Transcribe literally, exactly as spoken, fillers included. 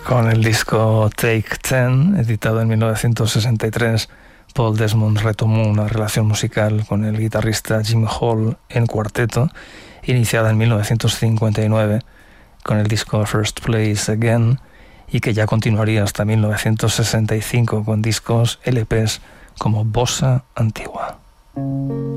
Con el disco Take Ten, editado en mil novecientos sesenta y tres, Paul Desmond retomó una relación musical con el guitarrista Jim Hall en cuarteto, iniciada en mil novecientos cincuenta y nueve con el disco First Place Again, y que ya continuaría hasta mil novecientos sesenta y cinco con discos L Ps como Bossa Antigua.